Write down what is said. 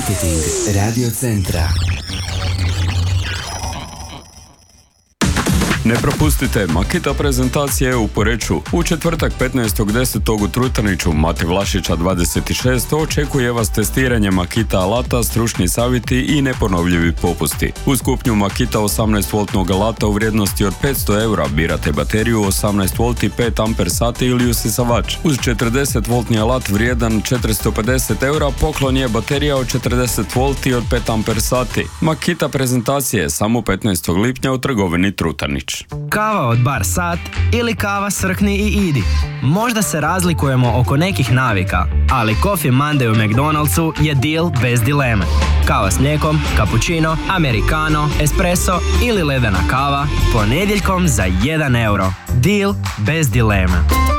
Marketing Radio Centra. Ne propustite Makita prezentacije u Poreču. U četvrtak 15.10. u Trutarniću Mate Vlašića 26 očekuje vas testiranje Makita alata, stručni savjeti i neponovljivi popusti. Uz kupnju Makita 18V alata u vrijednosti od 500 eura birate bateriju 18V 5 amper sati ili usisavač. Uz 40V alat vrijedan 450 eura poklon je baterija od 40V od 5 amper sati. Makita prezentacije samo 15. lipnja u trgovini Trutarnić. Kava od Bar Sat ili kava Srkni i idi. Možda se razlikujemo oko nekih navika, ali Coffee Monday u McDonald'su je deal bez dileme. Kava s mlijekom, cappuccino, americano, espresso ili ledena kava ponedjeljkom za 1 euro. Deal bez dileme.